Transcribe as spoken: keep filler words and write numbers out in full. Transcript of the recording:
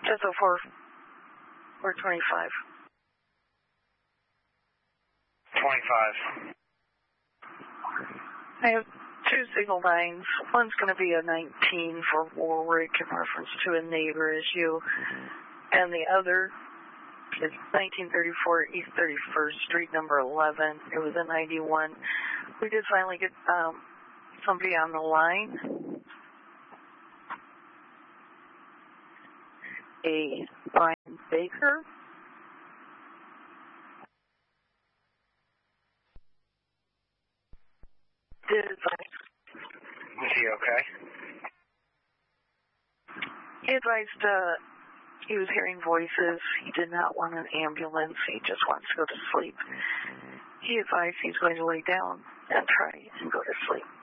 Just oh four, or twenty-five. twenty-five. I have two signal lines. One's going to be a nineteen for Warwick in reference to a neighbor issue, and the other is nineteen thirty-four East thirty-first Street, number eleven. It was a ninety-one. We did finally get um, somebody on the line. A Brian Baker. Did advise. Is he okay? He advised uh, he was hearing voices. He did not want an ambulance. He just wants to go to sleep. He advised he's going to lay down and try and go to sleep.